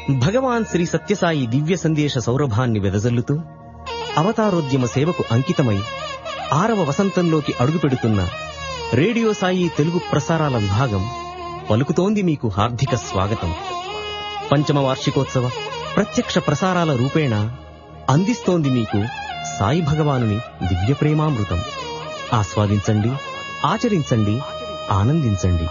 భగవాన్ శ్రీ సత్యసాయి దివ్య సందేశ సౌరభాన్ని వెదజల్లుతూ అవతారోద్యమ సేవకు అంకితమై 6వ వసంతంలోకి అడుగుపెడుతున్న రేడియో సాయి తెలుగు ప్రసారాల విభాగం పలుకుతోంది మీకు హార్దిక స్వాగతం. పంచమ వార్షికోత్సవ ప్రత్యక్ష ప్రసారాల రూపేణ అందిస్తోంది మీకు సాయి భగవానుని దివ్య ప్రేమామృతం. ఆస్వాదించండి, ఆచరించండి, ఆనందించండి.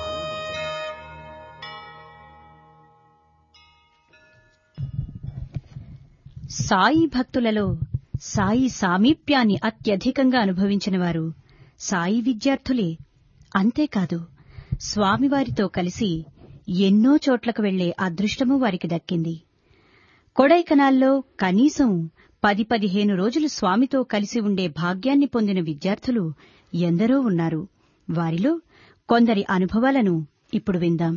సాయి భక్తులలో సాయి సామీప్యాన్ని అత్యధికంగా అనుభవించిన వారు సాయి విద్యార్థులే. అంతేకాదు, స్వామివారితో కలిసి ఎన్నో చోట్లకు వెళ్లే అదృష్టమూ వారికి దక్కింది. కొడైకనాల్లో కనీసం 10-15 రోజులు స్వామితో కలిసి ఉండే భాగ్యాన్ని పొందిన విద్యార్థులు ఎందరో ఉన్నారు. వారిలో కొందరి అనుభవాలను ఇప్పుడు విందాం.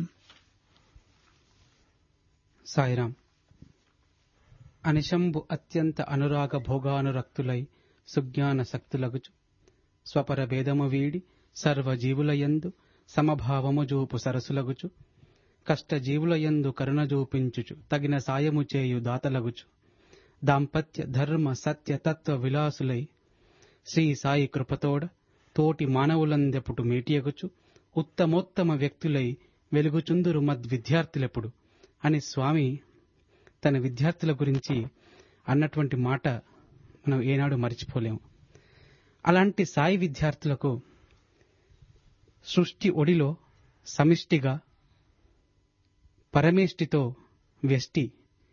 సాయిరాం. అనిశంబు అత్యంత అనురాగ భోగానురక్తులై సుజ్ఞాన శక్తులగుచు స్వపర భేదము వీడి సర్వజీవులయందు సమభావము జూపు సరసులగుచు కష్టజీవులయందు కరుణ జూపించుచు తగిన సాయము చేయు దాతలగుచు దాంపత్య ధర్మ సత్య తత్వ విలాసులై శ్రీ సాయి కృపతోడ తోటి మానవులందెప్పుడు మేటియగుచు ఉత్తమోత్తమ వ్యక్తులై వెలుగుచుందురు మద్విద్యార్థులెప్పుడు అని స్వామి తన విద్యార్థుల గురించి అన్నటువంటి మాట మనం ఏనాడు మరిచిపోలేము. అలాంటి సాయి విద్యార్థులకు సృష్టి ఒడిలో సమిష్టిగా పరమేష్టితో వ్యష్టి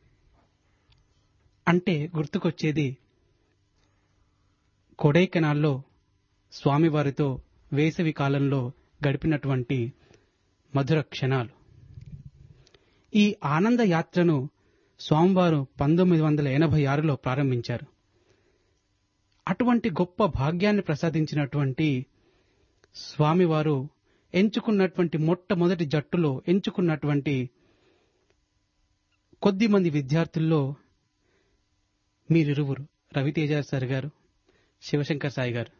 అంటే గుర్తుకొచ్చేది కొడైకెనాల్లో స్వామివారితో వేసవి కాలంలో గడిపినటువంటి మధుర క్షణాలు. ఈ ఆనంద యాత్రను స్వామివారు 1986లో ప్రారంభించారు. అటువంటి గొప్ప భాగ్యాన్ని ప్రసాదించినటువంటి స్వామివారు ఎంచుకున్నటువంటి మొట్టమొదటి జట్టులో ఎంచుకున్నటువంటి కొద్ది మంది విద్యార్థుల్లో మీరిరువురు, రవితేజ సార్ గారు, శివశంకర్ సాయి గారు.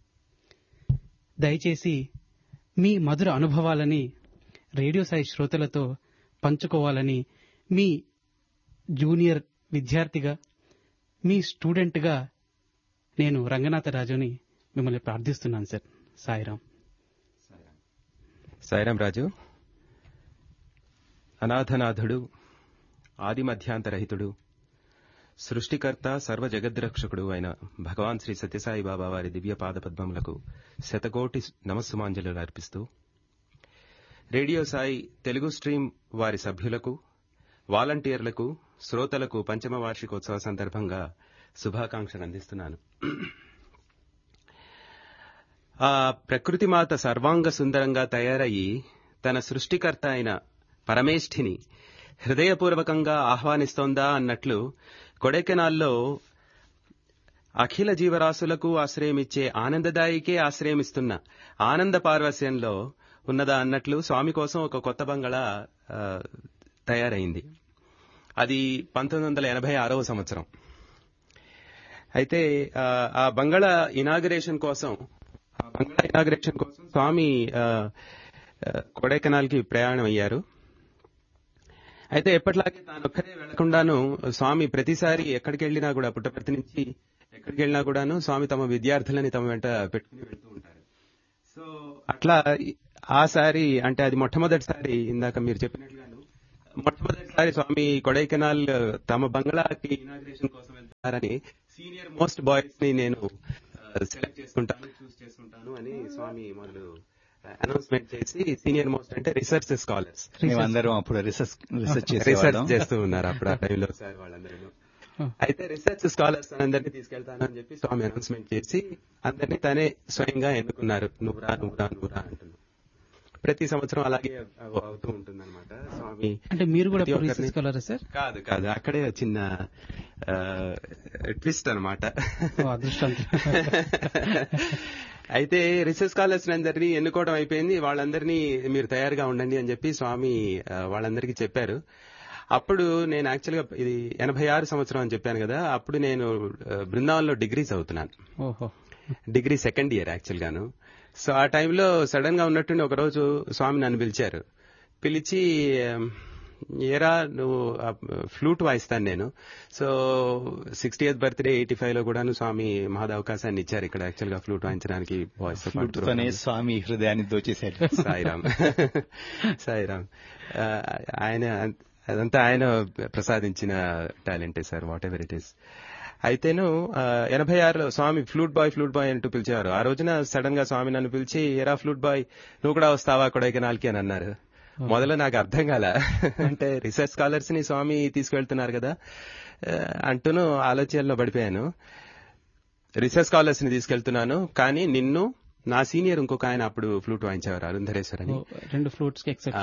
దయచేసి మీ మధుర అనుభవాలని రేడియో సాయి శ్రోతలతో పంచుకోవాలని మీ జూనియర్ విద్యార్థిగా, మీ స్టూడెంట్గా నేను రంగనాథరాజుని మిమ్మల్ని ప్రార్థిస్తున్నాను సార్. సాయిరాం. సాయిరాం రాజు. అనాథనాథుడు, ఆది మధ్యాంతరహితుడు, సృష్టికర్త, సర్వ జగద్రక్షకుడు అయిన భగవాన్ శ్రీ సత్యసాయి బాబా వారి దివ్య పాదపద్మములకు శతకోటి నమస్సుమాంజలు అర్పిస్తూ రేడియో సాయి తెలుగు స్ట్రీమ్ వారి సభ్యులకు, వాలంటీర్లకు, శ్రోతలకు పంచమ వార్షికోత్సవ సందర్భంగా శుభాకాంక్షలు అందిస్తున్నాను. ఆ ప్రకృతి మాత సర్వాంగ సుందరంగా తయారయ్యి తన సృష్టికర్త అయిన పరమేష్ఠిని హృదయపూర్వకంగా ఆహ్వానిస్తోందా అన్నట్లు కొడైకెనాల్లో అఖిల జీవరాశులకు ఆశ్రయమిచ్చే ఆనందదాయికే ఆశ్రయమిస్తున్న ఆనంద పార్వస్యంలో ఉన్నదా అన్నట్లు స్వామి కోసం ఒక కొత్త బంగళా తయారైంది. అది 1986వ సంవత్సరం. అయితే ఆ బంగళా ఇనాగరేషన్ కోసం స్వామి కొడైకెనాల్కి ప్రయాణం అయ్యారు. అయితే ఎప్పటిలాగే తానొక్కడే వెళ్లకుండాను స్వామి ప్రతిసారి ఎక్కడికి వెళ్ళినా కూడా, పుట్టపర్తి నుంచి ఎక్కడికి వెళ్ళినా కూడాను స్వామి తమ విద్యార్థులని తమ వెంట పెట్టుకుని వెళ్తూ ఉంటారు. సో అట్లా ఆసారి, అంటే అది మొట్టమొదటిసారి, ఇందాక మీరు చెప్పినట్లుగాను మొట్టమొదటిసారి స్వామి కొడైకెనాల్ తమ బంగ్లాకి ఇనాగ్రేషన్ కోసం వెళ్తున్నారని సీనియర్ మోస్ట్ బాయ్స్ ని నేను సెలెక్ట్ చూస్ చేసుకుంటాను అని స్వామి మొదలు అనౌన్స్మెంట్ చేసి, సీనియర్ మోస్ట్ అంటే రీసెర్చ్ స్కాలర్స్ మేమందరం అప్పుడు రీసెర్చ్ చేస్తూ ఉన్నారు అప్పుడు ఆ టైంలో సార్ వాళ్ళందరూ. అయితే రీసెర్చ్ స్కాలర్స్ అందరినీ తీసుకెళ్తానని చెప్పి స్వామి అనౌన్స్మెంట్ చేసి అందరినీ తనే స్వయంగా ఎన్నుకున్నారు. నువ్వురా అంటున్నారు. ప్రతి సంవత్సరం అలాగే అవుతూ ఉంటుందన్నమాట. స్వామి అంటే మీరు కూడా రీసెర్చ్ స్కాలర్ సార్? కాదు, అక్కడే చిన్న ట్విస్ట్ అనమాట. అయితే రీసెర్చ్ స్కాలర్స్ అందరినీ ఎన్నుకోవడం అయిపోయింది. వాళ్ళందరినీ మీరు తయారుగా ఉండండి అని చెప్పి స్వామి వాళ్ళందరికీ చెప్పారు. అప్పుడు నేను యాక్చువల్గా ఇది 86 సంవత్సరం అని చెప్పాను కదా, అప్పుడు నేను బృందావనంలో డిగ్రీ చదువుతున్నాను. డిగ్రీ సెకండ్ ఇయర్ యాక్చువల్ గాను. సో ఆ టైంలో సడన్ గా ఉన్నట్టుండి ఒకరోజు స్వామి నన్ను పిలిచారు. పిలిచి ఏరా నువ్వు ఫ్లూట్ వాయిస్తాను నేను. సో 60th బర్త్డే 85లో కూడాను స్వామి మహద్ అవకాశాన్ని ఇచ్చారు ఇక్కడ యాక్చువల్ గా ఫ్లూట్ వాయించడానికి బాయ్స్ తో పాటు. స్వామి హృదయాన్ని దోచేశాడు. సాయిరామ్ సాయిరామ్. ఆయన అదంతా ఆయన ప్రసాదించిన టాలెంటే sir, what ever it is. అయితేను 86లో స్వామి ఫ్లూట్ బాయ్ అంటూ పిలిచేవారు. ఆ రోజున సడన్ గా స్వామి నన్ను పిలిచి, ఎరా ఫ్లూట్ బాయ్ నువ్వు కూడా వస్తావా కొడైకెనాల్కి అని అన్నారు. మొదలు నాకు అర్థం కాల, అంటే రీసెర్చ్ స్కాలర్స్ ని స్వామి తీసుకెళ్తున్నారు కదా అంటూను ఆలోచనలో పడిపోయాను. రీసెర్చ్ స్కాలర్స్ ని తీసుకెళ్తున్నాను, కానీ నిన్ను నా సీనియర్ ఇంకొక ఆయన అప్పుడు ఫ్లూట్ వాయించేవారు, అరుంధరేశ్వర్ అని. 2 ఫ్లూట్స్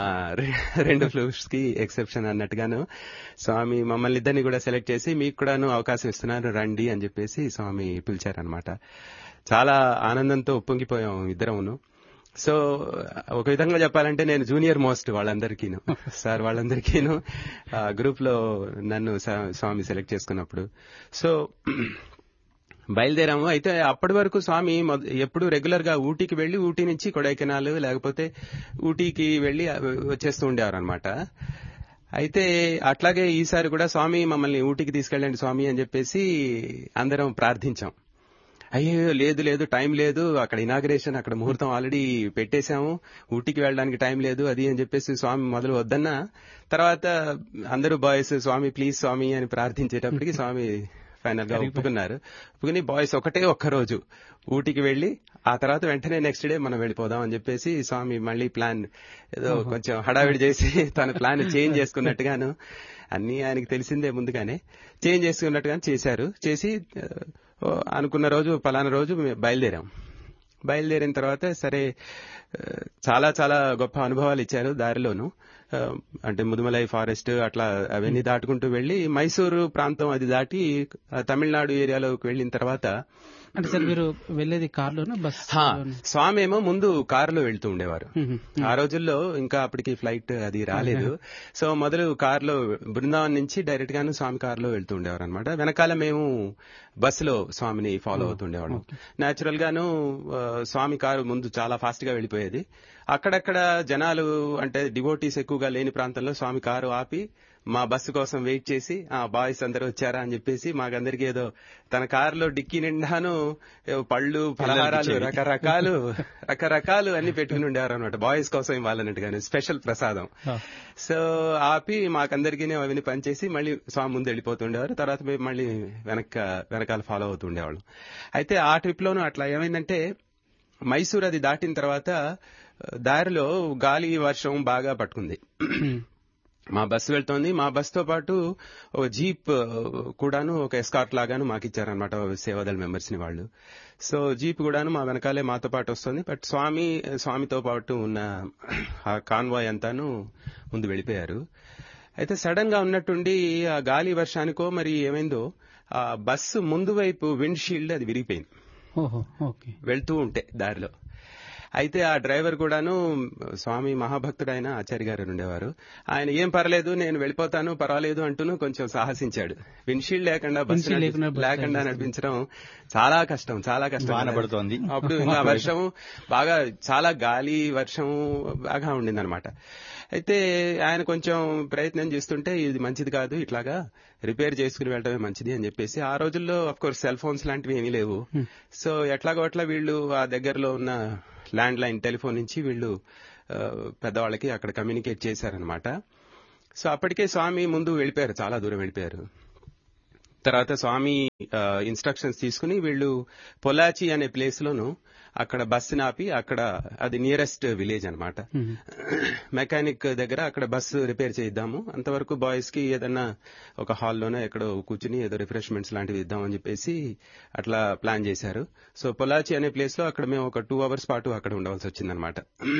కి ఎక్సెప్షన్ అన్నట్టుగాను స్వామి మమ్మల్ని ఇద్దరిని కూడా సెలెక్ట్ చేసి మీకు కూడాను అవకాశం ఇస్తున్నారు రండి అని చెప్పేసి స్వామి పిలిచారనమాట. చాలా ఆనందంతో ఉప్పొంగిపోయాం ఇద్దరమును. సో ఒక విధంగా చెప్పాలంటే నేను జూనియర్ మోస్ట్ వాళ్ళందరికీను, సార్ వాళ్ళందరికీను గ్రూప్ లో నన్ను స్వామి సెలెక్ట్ చేసుకున్నప్పుడు. సో బయలుదేరాము. అయితే అప్పటి వరకు స్వామి ఎప్పుడు రెగ్యులర్ గా ఊటీకి వెళ్లి ఊటీ నుంచి కొడైకెనాల్ లేకపోతే ఊటీకి వెళ్లి వచ్చేస్తూ ఉండేవారు అనమాట. అయితే అట్లాగే ఈసారి కూడా స్వామి మమ్మల్ని ఊటీకి తీసుకెళ్ళండి స్వామి అని చెప్పేసి అందరం ప్రార్థించాం. అయ్యో లేదు టైం లేదు, అక్కడ ఇనాగ్రేషన్, అక్కడ ముహూర్తం ఆల్రెడీ పెట్టేశాము, ఊటీకి వెళ్ళడానికి టైం లేదు అది అని చెప్పేసి స్వామి మొదలు వద్దన్నా. తర్వాత అందరూ బాయ్స్ స్వామి ప్లీజ్ స్వామి అని ప్రార్థించేటప్పటికి స్వామి ఫైనల్ గా ఒప్పుకుని బాయ్స్ ఒక్క రోజు ఊటీకి వెళ్లి ఆ తర్వాత వెంటనే నెక్స్ట్ డే మనం వెళ్ళిపోదాం అని చెప్పేసి స్వామి మళ్ళీ ప్లాన్ ఏదో కొంచెం హడావిడి చేసి తన ప్లాన్ చేంజ్ చేసుకున్నట్టుగాను, అన్ని ఆయనకి తెలిసిందే ముందుగానే, చేంజ్ చేసుకున్నట్టుగానే చేశారు. చేసి అనుకున్న రోజు పలానా రోజు బయలుదేరిన తర్వాత సరే చాలా చాలా గొప్ప అనుభవాలు ఇచ్చారు దారిలోను. అంటే ముదుమలై ఫారెస్ట్ అట్లా అవన్నీ దాటుకుంటూ వెళ్లి మైసూరు ప్రాంతం అది దాటి తమిళనాడు ఏరియాలోకి వెళ్లిన తర్వాత, అంటే సార్ మీరు వెళ్లేది కార్లోనా బస్? స్వామి ఏమో ముందు కారులో వెళ్తూ ఉండేవారు. ఆ రోజుల్లో ఇంకా అప్పటికి ఫ్లైట్ అది రాలేదు. సో మొదలు కారులో బృందావన్ నుంచి డైరెక్ట్ గాను స్వామి కారులో వెళ్తూ ఉండేవారు అనమాట. వెనకాల మేము బస్సులో స్వామిని ఫాలో అవుతుండేవాళ్ళం. నేచురల్ గాను స్వామి కారు ముందు చాలా ఫాస్ట్ గా వెళ్లిపోయేది. అక్కడక్కడ జనాలు అంటే డివోటీస్ ఎక్కువగా లేని ప్రాంతంలో స్వామి కారు ఆపి మా బస్సు కోసం వెయిట్ చేసి బాయ్స్ అందరూ వచ్చారా అని చెప్పేసి మాకందరికీ ఏదో తన కారులో డిక్కీ నిండాను పళ్ళు పలహారాలు రకరకాలు అన్ని పెట్టుకుని ఉండేవారు అనమాట, బాయ్స్ కోసం ఇవ్వాలన్నట్టుగానే స్పెషల్ ప్రసాదం. సో ఆపి మాకందరికీ అవన్నీ పనిచేసి మళ్ళీ స్వామి ముందు వెళ్ళిపోతుండేవారు. తర్వాత మేము మళ్ళీ వెనకాల ఫాలో అవుతుండేవాళ్ళం. అయితే ఆ ట్రిప్ లోనూ అట్లా ఏమైందంటే మైసూర్ అది దాటిన తర్వాత దారిలో గాలి వర్షం బాగా పట్టుకుంది. మా బస్సు వెళ్తోంది. మా బస్సుతో పాటు ఒక జీప్ కూడాను ఒక ఎస్కార్ట్ లాగాను మాకు ఇచ్చారనమాట సేవాదళ మెంబర్స్ ని వాళ్ళు. సో జీప్ కూడాను మా వెనకాలే మాతో పాటు వస్తుంది. బట్ స్వామితో పాటు ఉన్న ఆ కాన్వాయ్ అంతాను ముందు వెళ్ళిపోయారు. అయితే సడన్ గా ఉన్నట్టుండి ఆ గాలి వర్షానికో మరి ఏమైందో ఆ బస్సు ముందు వైపు విండ్ షీల్డ్ అది విరిగిపోయింది వెళ్తూ ఉంటే దారిలో. అయితే ఆ డ్రైవర్ కూడాను స్వామి మహాభక్తుడైన ఆచార్య గారు ఉండేవారు. ఆయన ఏం పర్లేదు నేను వెళ్ళిపోతాను పర్వాలేదు అంటూను కొంచెం సాహసించాడు. విండ్షీల్డ్ లేకుండా బస్సు లేకుండా నడిపించడం చాలా కష్టం వానబడుతోంది. అప్పుడు ఇంకా వర్షం బాగా చాలా గాలి వర్షం బాగా ఉండిందనమాట. అయితే ఆయన కొంచెం ప్రయత్నం చేస్తుంటే ఇది మంచిది కాదు, ఇట్లాగా రిపేర్ చేసుకుని వెళ్ళడమే మంచిది అని చెప్పేసి, ఆ రోజుల్లో అఫ్ కోర్స్ సెల్ ఫోన్స్ లాంటివి ఏమీ లేవు. సో ఎట్లాగో అట్లా వీళ్ళు ఆ దగ్గరలో ఉన్న ల్యాండ్ లైన్ టెలిఫోన్ నుంచి వీళ్ళు పెద్దవాళ్ళకి అక్కడ కమ్యూనికేట్ చేశారనమాట. సో అప్పటికే స్వామి ముందు వెళ్ళిపోయారు, చాలా దూరం వెళ్ళిపోయారు. తర్వాత స్వామి ఇన్స్ట్రక్షన్స్ తీసుకుని వీళ్ళు పొలాచి అనే ప్లేస్ లోను అక్కడ బస్సు ఆపి, అక్కడ అది నియరెస్ట్ విలేజ్ అనమాట, మెకానిక్ దగ్గర అక్కడ బస్సు రిపేర్ చేద్దాము, అంతవరకు బాయ్స్ కి ఏదన్నా ఒక హాల్లోనే ఎక్కడో కూర్చుని ఏదో రిఫ్రెష్మెంట్స్ లాంటివి ఇద్దామని చెప్పేసి అట్లా ప్లాన్ చేశారు. సో పొలాచి అనే ప్లేస్ లో అక్కడ మేము ఒక 2 hours పాటు అక్కడ ఉండవలసి వచ్చిందనమాట.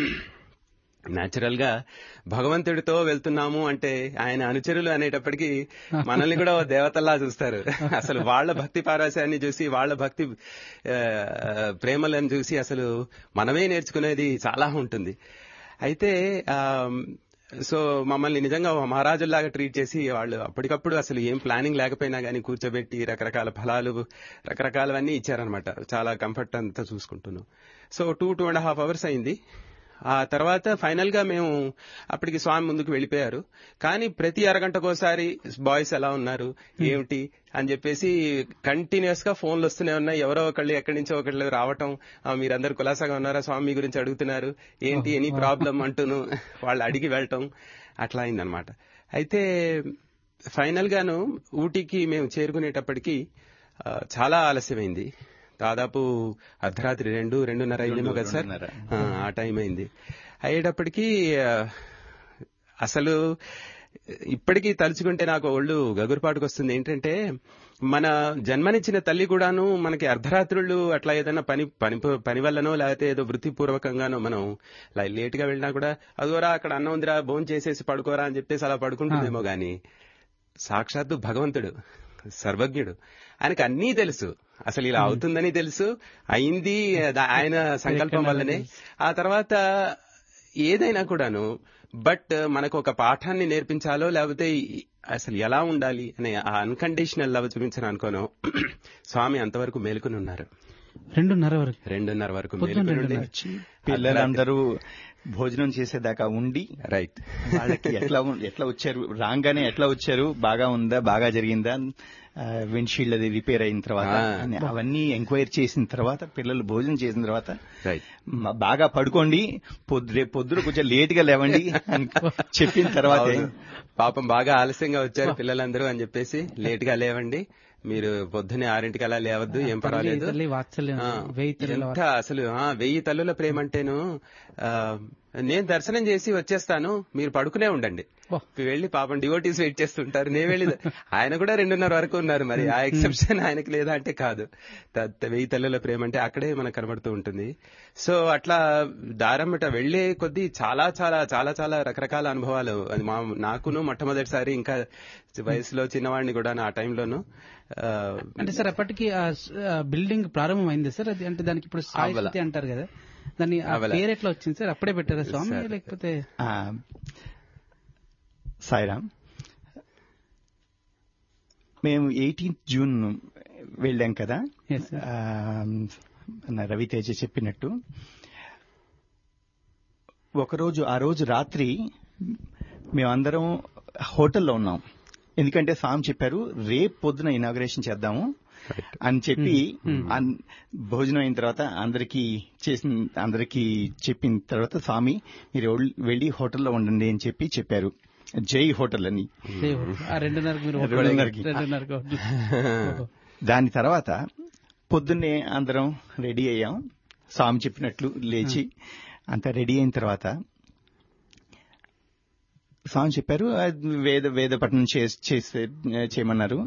నేచురల్ గా భగవంతుడితో వెళ్తున్నాము అంటే ఆయన అనుచరులు అనేటప్పటికీ మనల్ని కూడా దేవతల్లా చూస్తారు. అసలు వాళ్ల భక్తి పారవశ్యాన్ని చూసి, వాళ్ల భక్తి ప్రేమలను చూసి అసలు మనమే నేర్చుకునేది చాలా ఉంటుంది. అయితే సో మమ్మల్ని నిజంగా మహారాజుల్లాగా ట్రీట్ చేసి వాళ్ళు అప్పటికప్పుడు అసలు ఏం ప్లానింగ్ లేకపోయినా గానీ కూర్చోబెట్టి రకరకాల ఫలాలు రకరకాలవన్నీ ఇచ్చారనమాట. చాలా కంఫర్ట్ అంతా చూసుకుంటున్నాం. సో 2.5 hours అయింది. ఆ తర్వాత ఫైనల్ గా మేము అప్పటికి స్వామి ముందుకు వెళ్ళిపోయారు. కానీ ప్రతి అరగంటకోసారి బాయ్స్ ఎలా ఉన్నారు ఏమిటి అని చెప్పేసి కంటిన్యూస్ గా ఫోన్లు వస్తూనే ఉన్నాయి. ఎవరో ఒకళ్ళు ఎక్కడి నుంచో ఒకళ్ళు రావటం, మీరందరూ కులాసాగా ఉన్నారా, స్వామి గురించి అడుగుతున్నారు, ఏంటి ఎనీ ప్రాబ్లం అంటూను వాళ్ళు అడిగి వెళ్ళటం అట్లా అయిందనమాట. అయితే ఫైనల్ గాను ఊటీకి మేము చేరుకునేటప్పటికి చాలా ఆలస్యమైంది. దాదాపు అర్ధరాత్రి 2-2:30 అయిందేమో కదా సార్, ఆ టైం అయింది. అయ్యేటప్పటికీ అసలు ఇప్పటికీ తలుచుకుంటే నాకు ఒళ్ళు గగురుపాటుకు వస్తుంది. ఏంటంటే మన జన్మనిచ్చిన తల్లి కూడాను మనకి అర్ధరాత్రుళ్ళు అట్లా ఏదైనా పని వల్లనో లేకపోతే ఏదో వృత్తిపూర్వకంగానో మనం లేట్ గా వెళ్ళినా కూడా అదోరా అక్కడ అన్నం ఉందిరా భోజనం చేసేసి పడుకోరా అని చెప్పేసి అలా పడుకుంటుందేమో గాని సాక్షాత్తు భగవంతుడు సర్వజ్ఞుడు, ఆయనకు అన్నీ తెలుసు. అసలు ఇలా అవుతుందని తెలుసు, అయింది ఆయన సంకల్పం వల్లనే. ఆ తర్వాత ఏదైనా కూడాను బట్ మనకు ఒక పాఠాన్ని నేర్పించాలో లేకపోతే అసలు ఎలా ఉండాలి అనే ఆ అన్కండిషనల్ లవ్ చూపించను అనుకోను, స్వామి అంతవరకు మేలుకుని ఉన్నారు. 2:30 వరకు మేలుకుని పిల్లలందరూ భోజనం చేసేదాకా ఉండి రైట్ వాళ్ళకి ఎట్లా వచ్చారు, రాగానే ఎట్లా వచ్చారు, బాగా ఉందా, బాగా జరిగిందా, విండ్షీల్డ్ అది రిపేర్ అయిన తర్వాత అవన్నీ ఎంక్వైరీ చేసిన తర్వాత పిల్లలు భోజనం చేసిన తర్వాత బాగా పడుకోండి, పొద్దున కొంచెం లేట్ గా లేవండి అని చెప్పిన తర్వాత పాపం బాగా ఆలస్యంగా వచ్చారు పిల్లలందరూ అని చెప్పేసి లేట్ గా లేవండి, మీరు పొద్దునే 6 అలా లేవద్దు, ఏం పర్వాలేదు. ఎంత అసలు 1000 తల్లుల ప్రేమ అంటేను, నేను దర్శనం చేసి వచ్చేస్తాను మీరు పడుకునే ఉండండి, వెళ్లి పాపం డివోటీస్ వెయిట్ చేస్తుంటారు, నేను వెళ్ళి ఆయన కూడా 2:30 వరకు ఉన్నారు. మరి ఆ ఎక్సెప్షన్ ఆయనకి లేదా అంటే కాదు. 1000 తల్లుల ప్రేమ అంటే అక్కడే మనకు కనబడుతూ ఉంటుంది. సో అట్లా దారమ్మట వెళ్లే కొద్దీ చాలా చాలా చాలా చాలా రకరకాల అనుభవాలు. అది నాకును మొట్టమొదటిసారి, ఇంకా వయసులో చిన్నవాడిని కూడా ఆ టైంలోను. అంటే సార్ అప్పటికి బిల్డింగ్ ప్రారంభం అయింది సార్, అది అంటే దానికి ఇప్పుడు సాయి అంటారు కదా, దాన్ని పేరు ఎట్లా వచ్చింది సార్? అప్పుడే పెట్టారా స్వామి లేకపోతే? సాయిరామ్, మేము 18th జూన్ వెళ్ళాం కదా, రవితేజ చెప్పినట్టు. ఆ రోజు రాత్రి మేమందరం హోటల్లో ఉన్నాం. ఎందుకంటే స్వామి చెప్పారు రేపు పొద్దున ఇనాగ్రేషన్ చేద్దాము అని చెప్పి, భోజనం అయిన తర్వాత అందరికీ చెప్పిన తర్వాత స్వామి మీరు వెళ్ళి హోటల్లో ఉండండి అని చెప్పారు. జై హోటల్ అని. 2:30కి. దాని తర్వాత పొద్దున్నే అందరం రెడీ అయ్యాం, స్వామి చెప్పినట్లు లేచి అంతా రెడీ అయిన తర్వాత స్వామి చెప్పారు వేద పఠనం చేయమన్నారు.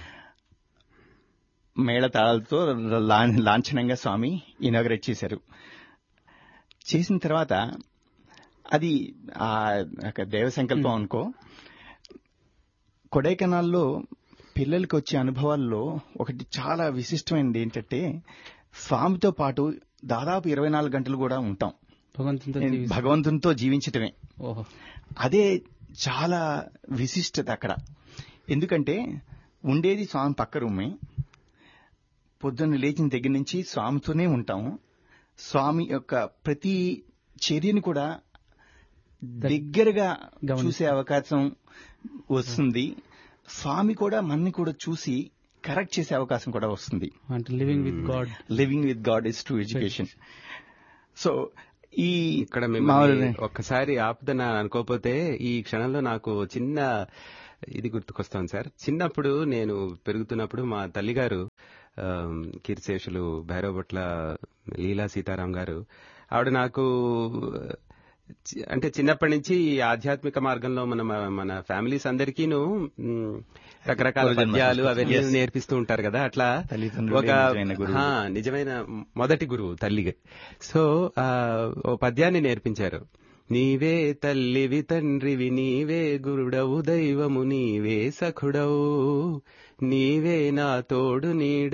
మేళతాళాలతో లాంఛనంగా స్వామి ఇనాగ్రేట్ చేశారు. చేసిన తర్వాత అది ఆ దైవ సంకల్పం అనుకో. కొడైకెనాల్లో పిల్లలకి వచ్చే అనుభవాల్లో ఒకటి చాలా విశిష్టమైనది ఏంటంటే, స్వామితో పాటు దాదాపు 24 గంటలు కూడా ఉంటాం, భగవంతునితో జీవించటమే. అదే చాలా విశిష్టత అక్కడ. ఎందుకంటే ఉండేది స్వామి పక్క రూమే, పొద్దున్న లేచిన దగ్గర నుంచి స్వామితోనే ఉంటాము. స్వామి యొక్క ప్రతి చర్యని కూడా దగ్గరగా చూసే అవకాశం వస్తుంది. స్వామి కూడా మనని కూడా చూసి కరెక్ట్ చేసే అవకాశం కూడా వస్తుంది. Living with God is true education. So ఇక్కడ మిమ్మల్ని ఒక్కసారి ఆపుదన అనుకోకపోతే ఈ క్షణంలో నాకు చిన్న ఇది గుర్తుకొస్తాను సార్. చిన్నప్పుడు నేను పెరుగుతున్నప్పుడు మా తల్లిగారు కీర్తిశేషులు భైరవభట్ల లీలా సీతారాం గారు, ఆవిడ నాకు అంటే చిన్నప్పటి నుంచి ఆధ్యాత్మిక మార్గంలో మన ఫ్యామిలీస్ అందరికీను రకరకాల పద్యాలు అవన్నీ నేర్పిస్తూ ఉంటారు కదా. అట్లా ఒక నిజమైన మొదటి గురువు తల్లిగా. సో ఓ పద్యాన్ని నేర్పించారు. నీవే తల్లివి తండ్రివి నీవే గురుడవు దైవము నీవే సఖుడవు నీవే నా తోడు నీడ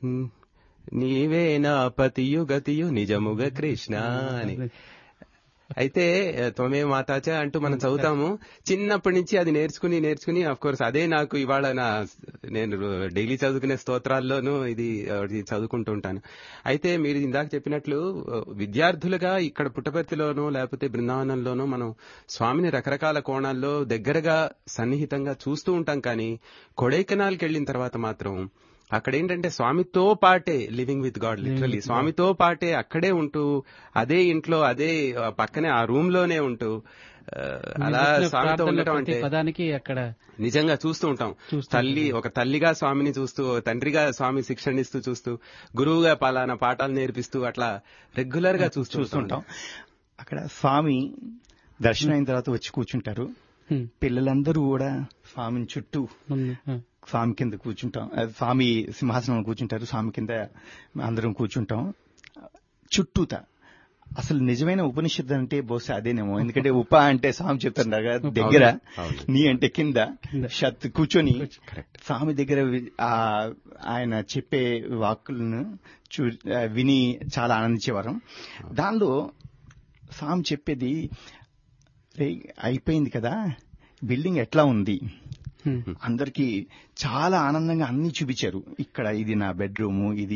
నీవే నా పతియు గతియు నిజముగ కృష్ణ అని. అయితే త్వమే మాతాచ అంటూ మనం చదువుతాము. చిన్నప్పటి నుంచి అది నేర్చుకుని అఫ్ కోర్స్ అదే నాకు ఇవాళ నేను డైలీ చదువుకునే స్తోత్రాల్లోనూ ఇది చదువుకుంటూ ఉంటాను. అయితే మీరు ఇందాక చెప్పినట్లు విద్యార్థులుగా ఇక్కడ పుట్టపర్తిలోనూ లేకపోతే బృందావనంలోనూ మనం స్వామిని రకరకాల కోణాల్లో దగ్గరగా సన్నిహితంగా చూస్తూ ఉంటాం. కానీ కొడైకెనాల్కి వెళ్ళిన తర్వాత మాత్రం అక్కడ ఏంటంటే స్వామితో పాటే లివింగ్ విత్ గాడ్, లిటరలీ స్వామితో పాటే అక్కడే ఉంటూ అదే ఇంట్లో అదే పక్కనే ఆ రూమ్ లోనే ఉంటూ అలా స్వామితో ఉండటం అంటే పదానికి అక్కడ నిజంగా చూస్తూ ఉంటాం. ఒక తల్లిగా స్వామిని చూస్తూ, తండ్రిగా స్వామి శిక్షణ ఇస్తూ చూస్తూ, గురువుగా పలానా పాఠాలు నేర్పిస్తూ అట్లా రెగ్యులర్ గా చూస్తుంటాం. అక్కడ స్వామి దర్శనం అయిన తర్వాత వచ్చి కూర్చుంటారు. పిల్లలందరూ కూడా స్వామిని చుట్టూ స్వామి కింద కూర్చుంటాం. స్వామి సింహాసనంలో కూర్చుంటారు, స్వామి కింద అందరం కూర్చుంటాం చుట్టూత. అసలు నిజమైన ఉపనిషత్తు అంటే బహుశా అదేనేమో. ఎందుకంటే ఉప అంటే స్వామి చెప్తారు దగ్గర, నీ అంటే కింద, షత్ కూర్చొని స్వామి దగ్గర ఆయన చెప్పే వాక్కులను విని చాలా ఆనందించేవారం. దానిలో స్వామి చెప్పేది అయిపోయింది కదా, బిల్డింగ్ ఎట్లా ఉంది, అందరికి చాలా ఆనందంగా అన్ని చూపించారు. ఇక్కడ ఇది నా బెడ్రూము, ఇది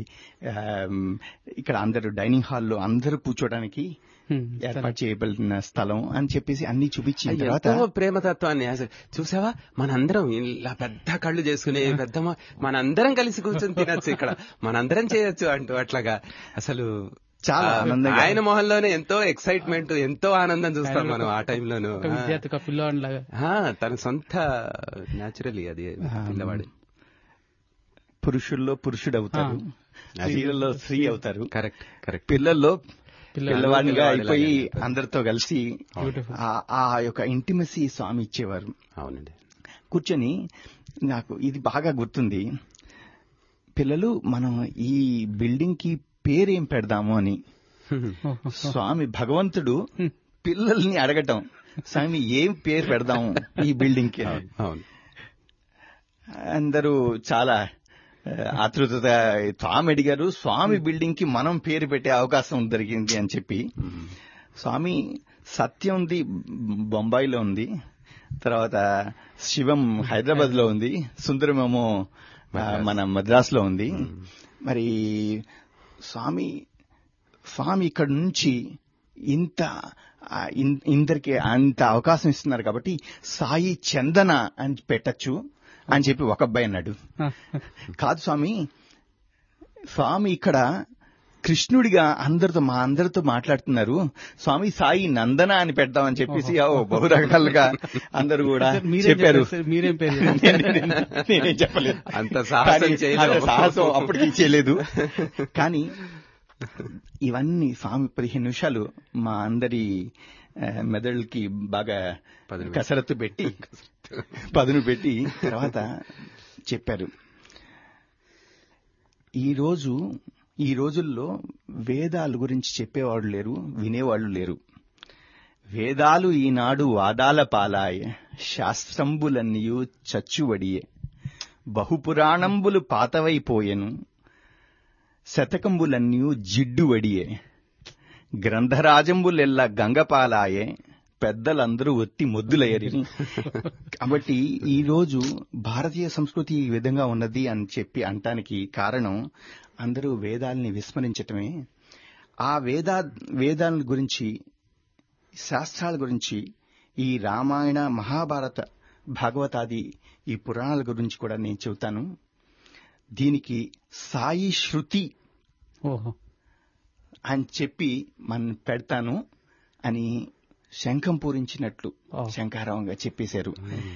ఇక్కడ అందరూ డైనింగ్ హాల్లో అందరూ కూర్చోడానికి ఏర్పాటు చేయబడిన స్థలం అని చెప్పేసి అన్ని చూపించిన తర్వాత ప్రేమతత్వాన్ని చూసావా, మనందరం ఇలా పెద్ద కళ్ళు చేసుకుని మనందరం కలిసి కూర్చొని తినచ్చు, ఇక్కడ మనందరం చేయొచ్చు అంటూ అట్లాగా అసలు చాలా ఆనందంగా ఆయన మొహంలోనే ఎంతో ఎక్సైట్మెంట్, ఎంతో ఆనందం చూస్తాం మనం ఆ టైంలోనూ. తన సొంత న్యాచురలీ అది పిల్లవాడు. పురుషుల్లో పురుషుడు అవుతారు, స్త్రీలలో స్త్రీ అవుతారు. Correct correct. పిల్లల్లో పిల్లవాడిగా అయిపోయి అందరితో కలిసి ఆ యొక్క ఇంటిమసీ స్వామి ఇచ్చేవారు. అవునండి. కూర్చొని నాకు ఇది బాగా గుర్తుంది. పిల్లలు, మనం ఈ బిల్డింగ్ కి పేరేం పెడదాము అని స్వామి భగవంతుడు పిల్లల్ని అడగటం, స్వామి ఏం పేరు పెడదాము ఈ బిల్డింగ్ కి. అందరూ చాలా ఆతృత స్వామి అడిగారు. స్వామి బిల్డింగ్ కి మనం పేరు పెట్టే అవకాశం దొరికింది అని చెప్పి. స్వామి సత్యంది బొంబాయిలో ఉంది, తర్వాత శివం హైదరాబాద్ లో ఉంది, సుందరమేమో మన మద్రాసులో ఉంది. మరి స్వామి ఇక్కడ నుంచి ఇందరికి అంత అవకాశం ఇస్తున్నారు కాబట్టి సాయి చందన అని పెట్టచ్చు అని చెప్పి ఒక అబ్బాయి అన్నాడు. కాదు స్వామి ఇక్కడ కృష్ణుడిగా మా అందరితో మాట్లాడుతున్నారు, స్వామి సాయి నందన అని పెడతామని చెప్పేసి బహు రకాలుగా అందరూ కూడా చెప్పారు. మీరేం పేరు? నేనేం చెప్పలేదు, అంత సాహసం అప్పటికి చేయలేదు. కానీ ఇవన్నీ స్వామి 15 నిమిషాలు మా అందరి మెదడుకి బాగా కసరత్తు పెట్టి పదును పెట్టి తర్వాత చెప్పారు. ఈ రోజుల్లో వేదాల గురించి చెప్పేవాళ్ళు లేరు, వినేవాళ్లు లేరు. వేదాలు ఈనాడు వాదాల పాలాయ, శాస్త్రంబులన్నీయు చచ్చువడియే, బహుపురాణంబులు పాతవైపోయెను, శతకంబులన్నీయు జిడ్డువడియే, గ్రంథరాజంబులెల్ల గంగపాలాయే, పెద్దలందరూ ఒత్తి మొద్దులయ్యరి. కాబట్టి ఈ రోజు భారతీయ సంస్కృతి ఈ విధంగా ఉన్నది అని చెప్పి అంటానికి కారణం అందరూ వేదాలని విస్మరించటమే. ఆ వేదాల గురించి, శాస్త్రాల గురించి, ఈ రామాయణ మహాభారత భాగవతాది ఈ పురాణాల గురించి కూడా నేను చెబుతాను. దీనికి సాయి శృతి అని చెప్పి మనం పెడతాను అని శంఖం పూరించినట్లు శంఖారావంగా చెప్పేశారు.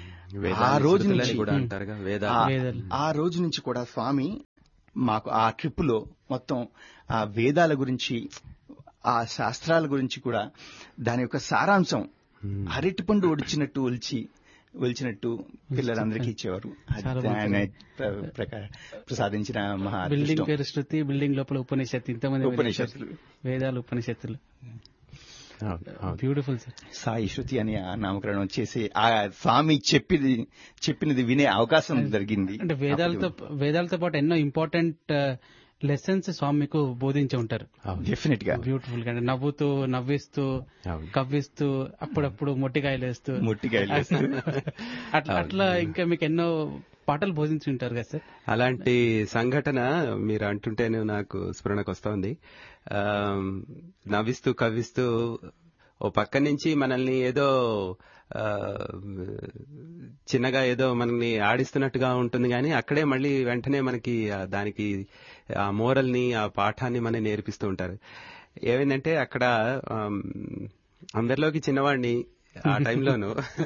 ఆ రోజు నుంచి కూడా స్వామి మాకు ఆ ట్రిప్ లో మొత్తం ఆ వేదాల గురించి, ఆ శాస్త్రాల గురించి కూడా దాని యొక్క సారాంశం అరటిపండు ఒలిచినట్టు పిల్లలందరికీ ఇచ్చేవారు. ప్రసాదించిన మహా బిల్డింగ్ పేరు శృతి, బిల్డింగ్ లోపల ఉపనిషత్తు, ఇంతమంది ఉపనిషత్తులు, వేదాలు, ఉపనిషత్తులు. Beautiful sir. సాయి శృతి అని నామకరణం చేసి ఆ స్వామి చెప్పినది వినే అవకాశం జరిగింది. అంటే వేదాలతో పాటు ఎన్నో ఇంపార్టెంట్ లెసన్స్ స్వామి మీకు బోధించి ఉంటారు. డెఫినెట్ గా బ్యూటిఫుల్ గా నవ్వుతూ, నవ్విస్తూ, కవ్విస్తూ, అప్పుడప్పుడు మొట్టికాయలు వేస్తూ అట్లా ఇంకా మీకు ఎన్నో పాటలు బోధించి ఉంటారు కదా సార్. అలాంటి సంఘటన మీరు అంటుంటేనే నాకు స్ఫురణకు వస్తోంది. నవ్విస్తూ కవ్విస్తూ ఓ పక్క నుంచి మనల్ని ఏదో చిన్నగా ఏదో మనల్ని ఆడిస్తున్నట్టుగా ఉంటుంది, కానీ అక్కడే మళ్ళీ వెంటనే మనకి దానికి ఆ మోరల్ని, ఆ పాఠాన్ని మనం నేర్పిస్తూ ఉంటారు. ఏమైందంటే అక్కడ అందరిలోకి చిన్నవాడిని ఆ టైంలోను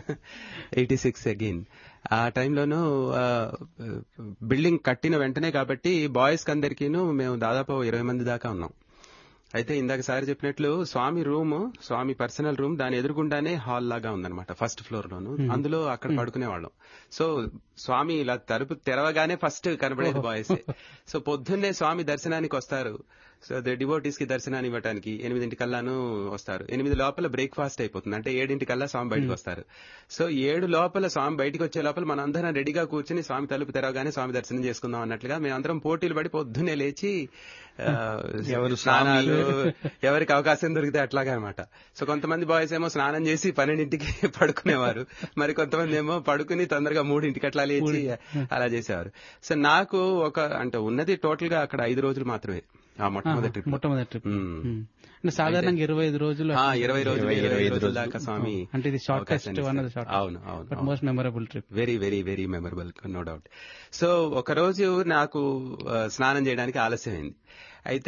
86 అగైన్ ఆ టైంలోనూ బిల్డింగ్ కట్టిన వెంటనే కాబట్టి బాయ్స్ కి అందరికీను మేము దాదాపు 20 మంది దాకా ఉన్నాం. అయితే ఇందాక సార్ చెప్పినట్లు స్వామి పర్సనల్ రూమ్ దాని ఎదురుగుండానే హాల్ లాగా ఉందన్నమాట, ఫస్ట్ ఫ్లోర్ లోను. అందులో అక్కడ పడుకునేవాళ్ళం. సో స్వామి ఇలా తలుపు తెరవగానే ఫస్ట్ కనబడేది బాయ్స్. సో పొద్దున్నే స్వామి దర్శనానికి వస్తారు. సో డివోటీస్ కి దర్శనాన్ని ఇవ్వడానికి 8 వస్తారు. 8 లోపల బ్రేక్ఫాస్ట్ అయిపోతుంది, అంటే 7 స్వామి బయటకు వస్తారు. సో 7 లోపల స్వామి బయటకు వచ్చే లోపల మన అందరం రెడీగా కూర్చుని స్వామి తలుపు తెరవగానే స్వామి దర్శనం చేసుకుందాం అన్నట్లుగా మేమందరం పోటీలు పడి పొద్దున్నే లేచి స్నానాలు, ఎవరికి అవకాశం దొరికితే అట్లాగా అనమాట. సో కొంతమంది బాయ్స్ ఏమో స్నానం చేసి 12కి పడుకునేవారు, మరి కొంతమంది ఏమో పడుకుని తొందరగా 3కి అట్లా లేచి అలా చేసేవారు. సో నాకు అంటే ఉన్నది టోటల్ గా అక్కడ 5 రోజులు మాత్రమే ఆ మొట్టమొదటి ట్రిప్. సాధారణంగా 25 రోజులు 20 రోజుల దాకా స్వామి. అంటే ఇది shortest one of the shortest. అవును, most memorable trip. Very very very memorable, no doubt. So ఒక రోజు నాకు స్నానం చేయడానికి ఆలస్యమైంది. అయితే